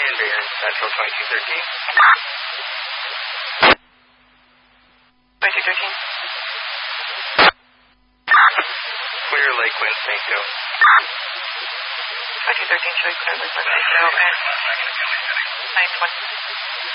and Baron Central 2213. 2213. Clear Lakeland, St. Joe. 2213, show you clear Lakeland, St. Joe, and 920.